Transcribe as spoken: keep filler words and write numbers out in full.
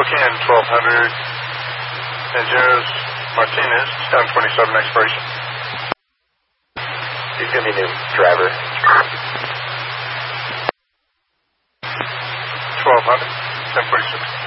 Spokane, twelve hundred. Angeles Martinez, seven twenty-seven expiration. He's going to be new driver. twelve hundred, ten forty-six.